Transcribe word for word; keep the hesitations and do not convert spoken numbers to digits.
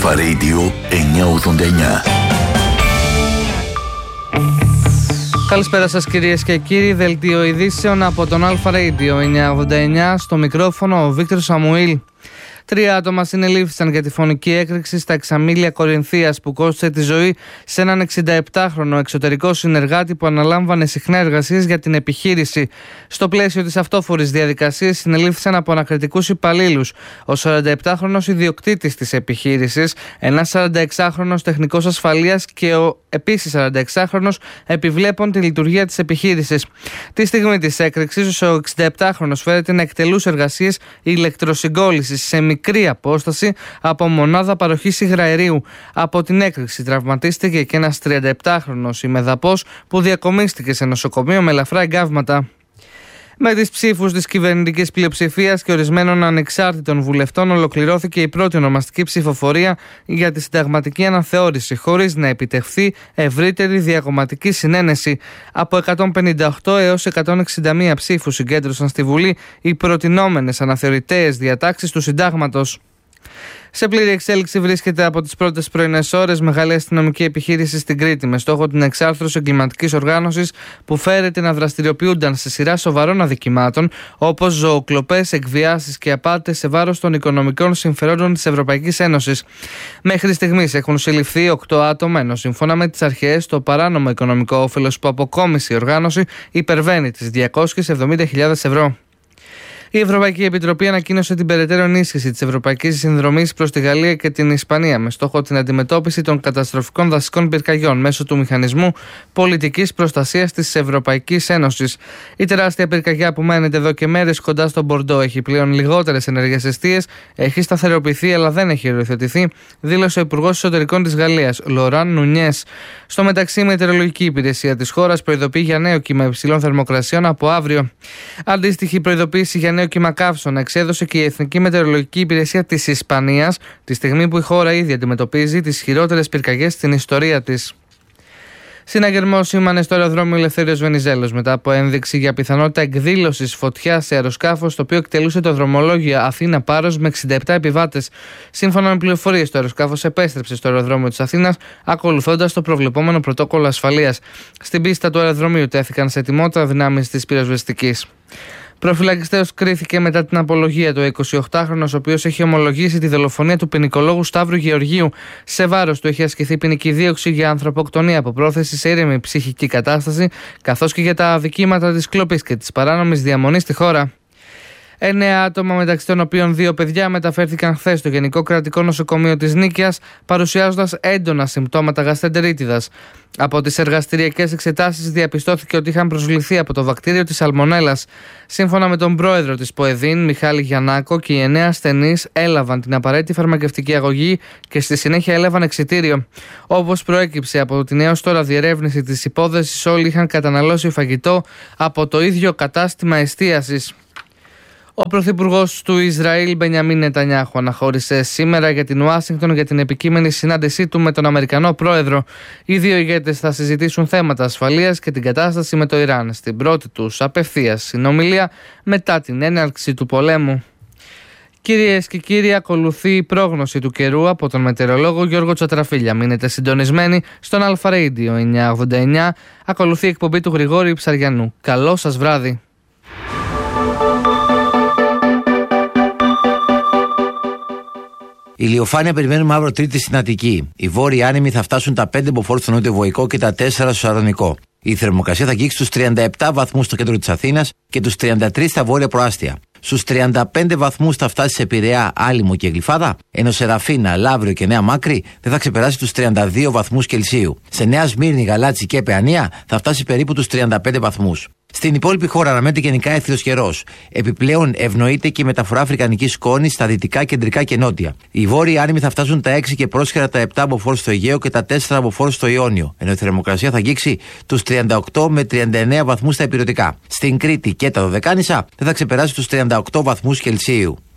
Αλφα Radio εννιακόσια ογδόντα εννιά. Καλησπέρα σας κυρίες και κύριοι, δελτίο ειδήσεων από τον Αλφα Radio εννιακόσια ογδόντα εννιά, στο μικρόφωνο ο Βίκτορ Σαμουήλ. Τρία άτομα συνελήφθησαν για τη φωνική έκρηξη στα Εξαμήλια Κορινθίας που κόστησε τη ζωή σε έναν εξηνταεπτάχρονο εξωτερικό συνεργάτη που αναλάμβανε συχνά εργασίες για την επιχείρηση. Στο πλαίσιο της αυτόφορης διαδικασίας συνελήφθησαν από ανακριτικούς υπαλλήλους ο σαρανταεπτάχρονος ιδιοκτήτης της επιχείρησης, ένας σαρανταεξάχρονος τεχνικός ασφαλείας και ο επίσης σαρανταεξάχρονος επιβλέπων τη λειτουργία της επιχείρησης. Τη στιγμή της έκρηξης, ο εξηνταεπτάχρονος φέρεται να εκτελούσε εργασίες ηλεκτροσυγκόλλησης σε μικρή απόσταση από μονάδα παροχής υγραερίου. Από την έκρηξη τραυματίστηκε και ένας τριανταεπτάχρονος ημεδαπός που διακομίστηκε σε νοσοκομείο με ελαφρά εγκάβματα. Με τις ψήφους της κυβερνητικής πλειοψηφίας και ορισμένων ανεξάρτητων βουλευτών ολοκληρώθηκε η πρώτη ονομαστική ψηφοφορία για τη συνταγματική αναθεώρηση, χωρίς να επιτευχθεί ευρύτερη διακομματική συνένεση. Από εκατόν πενήντα οκτώ έως εκατόν εξήντα μία ψήφους συγκέντρωσαν στη Βουλή οι προτινόμενες αναθεωρηταίες διατάξεις του συντάγματος. Σε πλήρη εξέλιξη βρίσκεται από τις πρώτες πρωινές ώρες μεγάλη αστυνομική επιχείρηση στην Κρήτη με στόχο την εξάρθρωση εγκληματικής οργάνωσης που φέρεται να δραστηριοποιούνταν σε σειρά σοβαρών αδικημάτων όπως ζωοκλοπές, εκβιάσεις και απάτες σε βάρος των οικονομικών συμφερόντων της Ευρωπαϊκής Ένωσης. Μέχρι στιγμής έχουν συλληφθεί οκτώ άτομα, ενώ σύμφωνα με τις αρχές το παράνομο οικονομικό όφελος που αποκόμισε η οργάνωση υπερβαίνει τις διακόσιες εβδομήντα χιλιάδες ευρώ. Η Ευρωπαϊκή Επιτροπή ανακοίνωσε την περαιτέρω ενίσχυση της ευρωπαϊκής συνδρομής προς τη Γαλλία και την Ισπανία με στόχο την αντιμετώπιση των καταστροφικών δασικών πυρκαγιών μέσω του μηχανισμού πολιτικής προστασίας της Ευρωπαϊκής Ένωσης. Η τεράστια πυρκαγιά που μένεται εδώ και μέρες κοντά στο Μπορντό έχει πλέον λιγότερες ενεργές εστίες, έχει σταθεροποιηθεί αλλά δεν έχει οριοθετηθεί, δήλωσε ο Υπουργός Εσωτερικών της Γαλλίας, Λοράν Νουνιές. Στο μεταξύ, η Μετεωρολογική Υπηρεσία της χώρας προειδοποιεί για νέο κύμα υψηλών θερμοκρασιών από αύριο. Αντίστοιχη προειδοποίηση για νέο κύμα καύσωνα εξέδωσε και η Εθνική Μετεωρολογική Υπηρεσία της Ισπανίας, τη στιγμή που η χώρα ήδη αντιμετωπίζει τις χειρότερες πυρκαγιές στην ιστορία της. Συναγερμός σήμανε στο αεροδρόμιο Ελευθέριος Βενιζέλος μετά από ένδειξη για πιθανότητα εκδήλωσης φωτιάς σε αεροσκάφος το οποίο εκτελούσε το δρομολόγιο Αθήνα-Πάρος με εξήντα επτά επιβάτες. Σύμφωνα με πληροφορίες, το αεροσκάφος επέστρεψε στο αεροδρόμιο της Αθήνας ακολουθώντας το προβλεπόμενο πρωτόκολλο ασφαλείας. Στην πίστα του αεροδρομίου τέθηκαν σε ετοιμότητα δυνάμεις της πυροσβεστικής. Προφυλακιστέως κρίθηκε μετά την απολογία του εικοσιοκτάχρονος, ο οποίος έχει ομολογήσει τη δολοφονία του ποινικολόγου Σταύρου Γεωργίου. Σε βάρος του έχει ασκηθεί ποινική δίωξη για ανθρωποκτονία από πρόθεση σε ήρεμη ψυχική κατάσταση, καθώς και για τα αδικήματα της κλοπής και της παράνομης διαμονής στη χώρα. Εννέα άτομα, μεταξύ των οποίων δύο παιδιά, μεταφέρθηκαν χθες στο Γενικό Κρατικό Νοσοκομείο της Νίκαιας, παρουσιάζοντας έντονα συμπτώματα γαστρεντερίτιδας. Από τις εργαστηριακές εξετάσεις διαπιστώθηκε ότι είχαν προσβληθεί από το βακτήριο της σαλμονέλας. Σύμφωνα με τον πρόεδρο της ΠΟΕΔΗΝ, Μιχάλη Γιαννάκο, και οι εννέα ασθενείς έλαβαν την απαραίτητη φαρμακευτική αγωγή και στη συνέχεια έλαβαν εξιτήριο. Όπως προέκυψε από την έως τώρα διερεύνηση της υπόθεσης, όλοι είχαν καταναλώσει φαγητό από το ίδιο κατάστημα εστίασης. Ο Πρωθυπουργός του Ισραήλ, Μπενιαμίν Νετανιάχου, αναχώρησε σήμερα για την Ουάσιγκτον για την επικείμενη συνάντησή του με τον Αμερικανό πρόεδρο. Οι δύο ηγέτες θα συζητήσουν θέματα ασφαλείας και την κατάσταση με το Ιράν στην πρώτη τους απευθείας συνομιλία μετά την έναρξη του πολέμου. Κυρίες και κύριοι, ακολουθεί η πρόγνωση του καιρού από τον μετεωρολόγο Γιώργο Τσατραφίλια. Μείνετε συντονισμένοι στον Αλφα Radio εννιακόσια ογδόντα εννιά. Ακολουθεί η εκπομπή του Γρηγόρη Ψαριανού. Καλό σας βράδυ. Ηλιοφάνεια περιμένουμε αύριο Τρίτη στην Αττική. Οι βόρειοι άνεμοι θα φτάσουν τα πέντε μποφόρ στο νότιο Βοϊκό και τα τέσσερα στο Σαρδονικό. Η θερμοκρασία θα αγγίξει στους τριάντα επτά βαθμούς στο κέντρο της Αθήνας και τους τριάντα τρεις στα βόρεια προάστια. Στους τριάντα πέντε βαθμούς θα φτάσει σε Πειραιά, Άλυμο και Γλυφάδα, ενώ σε Ραφίνα, Λαύριο και Νέα Μάκρη δεν θα ξεπεράσει τους τριάντα δύο βαθμούς Κελσίου. Σε Νέα Σμύρνη, Γαλάτσι και Παιανία θα φτάσει περίπου τους τριάντα πέντε βαθμούς. Στην υπόλοιπη χώρα αναμένεται γενικά έθριος καιρός. Επιπλέον ευνοείται και η μεταφορά αφρικανικής σκόνης στα δυτικά, κεντρικά και νότια. Οι βόρειοι άνεμοι θα φτάσουν τα έξι και πρόσχερα τα επτά μποφόρ στο Αιγαίο και τα τέσσερα μποφόρ στο Ιόνιο, ενώ η θερμοκρασία θα αγγίξει τους τριάντα οκτώ με τριάντα εννέα βαθμούς στα ηπειρωτικά. Στην Κρήτη και τα Δωδεκάνησα δεν θα ξεπεράσει τους τριάντα οκτώ βαθμούς Κελσίου.